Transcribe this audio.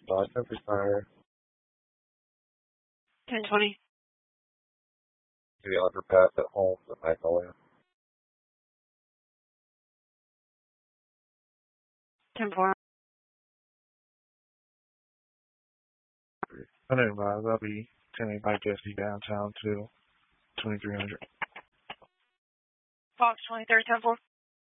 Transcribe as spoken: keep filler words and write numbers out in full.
Uh, Tempe Fire. ten twenty. The underpass at home at Magnolia. ten four. I didn't realize I'll be ten eight by Jesse downtown to twenty-three hundred. Fox twenty-third, ten four.